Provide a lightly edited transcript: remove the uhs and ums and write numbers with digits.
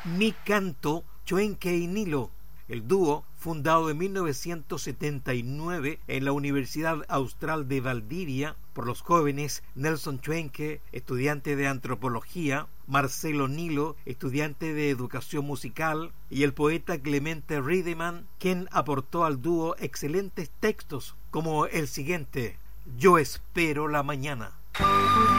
Mi canto, Chwenque y Nilo. El dúo, fundado en 1979 en la Universidad Austral de Valdivia por los jóvenes Nelson Chwenque, estudiante de antropología, Marcelo Nilo, estudiante de educación musical, y el poeta Clemente Riedemann, quien aportó al dúo excelentes textos como el siguiente: Yo espero la mañana.